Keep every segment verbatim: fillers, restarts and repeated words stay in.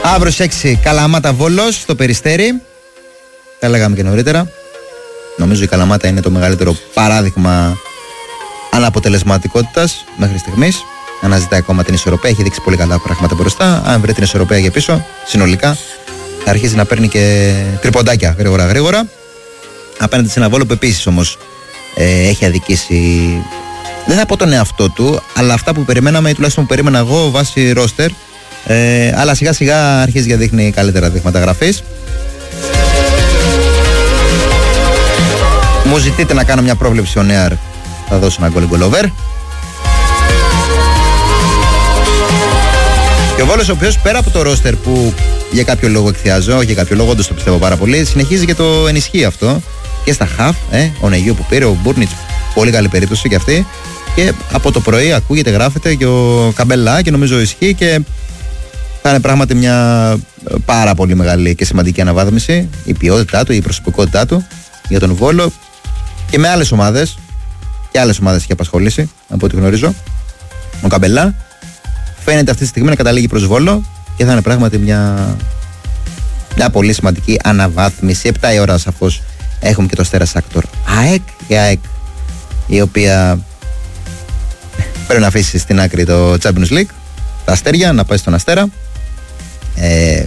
Αύριο στις έξι Καλαμάτα Βόλος στο Περιστέρι. Τα λέγαμε και νωρίτερα. Νομίζω η Καλαμάτα είναι το μεγαλύτερο παράδειγμα αναποτελεσματικότητας μέχρι στιγμής. Αναζητάει ακόμα την ισορροπία. Έχει δείξει πολύ καλά πράγματα μπροστά. Αν βρει την ισορροπία για πίσω, συνολικά θα αρχίσει να παίρνει και τριποντάκια γρήγορα γρήγορα. Απέναντι σε ένα Βόλο που επίσης όμως ε, έχει αδικήσει, δεν θα πω τον εαυτό του, αλλά αυτά που περιμέναμε ή τουλάχιστον που περίμενα εγώ βάσει ρόστερ. Ε, αλλά σιγά σιγά αρχίζει και δείχνει καλύτερα δείγματα γραφής. Μου ζητείτε να κάνω μια πρόβλεψη on air. Θα δώσω ένα goal goal over. Και ο Βόλος, ο οποίος πέρα από το ρόστερ που για κάποιο λόγο εκθιάζω, για κάποιο λόγο όντως το πιστεύω πάρα πολύ, συνεχίζει και το ενισχύει αυτό. Και στα χαφ, ε, ο Νεγιού που πήρε, ο Μπούρνιτς, πολύ καλή περίπτωση και αυτή. Και από το πρωί ακούγεται, γράφεται και ο Καμπέλα και νομίζω ισχύει και θα είναι πράγματι μια πάρα πολύ μεγάλη και σημαντική αναβάθμιση η ποιότητά του, η προσωπικότητά του για τον Βόλο και με άλλες ομάδες. Και άλλες ομάδες έχει απασχολήσει από ό,τι γνωρίζω. Ο Καμπελά φαίνεται αυτή τη στιγμή να καταλήγει προς Βόλο και θα είναι πράγματι μια, μια πολύ σημαντική αναβάθμιση. Επτά η ώρα σαφώς έχουμε και το Αστέρα Σάκτορ ΑΕΚ, η ΑΕΚ η οποία πρέπει να αφήσει στην άκρη το Champions League, τα αστέρια, να πάει στον Αστέρα. Ε,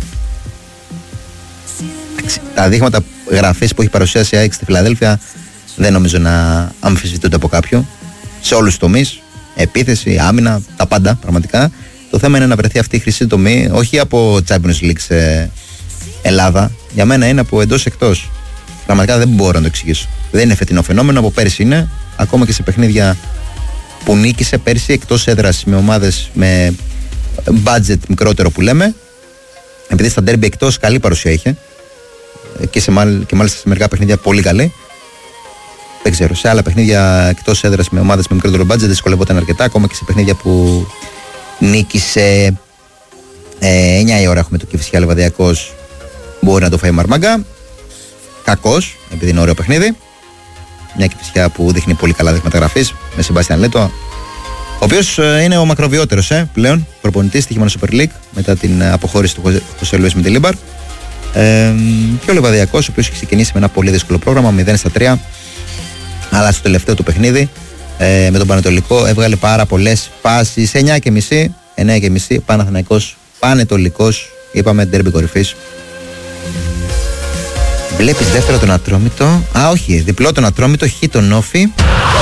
τα δείγματα γραφής που έχει παρουσιάσει η ΑΕΚ στη Φιλαδέλφια δεν νομίζω να αμφισβητούνται από κάποιον σε όλους τους τομείς, επίθεση, άμυνα, τα πάντα πραγματικά. Το θέμα είναι να βρεθεί αυτή η χρυσή τομή, όχι από Champions League σε Ελλάδα, για μένα είναι από εντός εκτός. Πραγματικά δεν μπορώ να το εξηγήσω. Δεν είναι φετινό φαινόμενο, από πέρσι είναι, ακόμα και σε παιχνίδια που νίκησε πέρσι εκτός έδρας με ομάδες με budget μικρότερο που λέμε, επειδή στα ντέρμπι εκτός καλή παρουσία είχε και, σε, και μάλιστα σε μερικά παιχνίδια πολύ καλή. Δεν ξέρω, σε άλλα παιχνίδια εκτός έδρας με ομάδες με μικρότερο budget δυσκολευόταν αρκετά, ακόμα και σε παιχνίδια που νίκησε ε, εννιά η ώρα έχουμε το Κηφισιά Λεβαδιακός, μπορεί να το φάει Μαρμάγκα. Κακός, επειδή είναι ωραίο παιχνίδι. Μια Κηφισιά που δείχνει πολύ καλά δείγματα γραφής με Σεμπάστιαν Λέτο, ο οποίος ε, είναι ο μακροβιότερος ε, πλέον προπονητής στη Χειμώνα Super League μετά την ε, αποχώρηση του Χωσέ Λουίς με τη Λίμπαρ. Ε, και ο Λεβαδιακός, ο οποίος έχει ξεκινήσει με ένα πολύ δύσκολο πρόγραμμα μηδέν στα τρία, αλλά στο τελευταίο του παιχνίδι ε, με τον Πανετολικό έβγαλε πάρα πολλές φάσεις. εννιά και μισή, εννιά και μισή Παναθηναϊκός Πανετολικός, είπαμε ντέρμπι κορυφής. Βλέπεις δεύτερο τον Ατρόμητο, α όχι, διπλό τον Ατρόμητο, χ τον Όφι.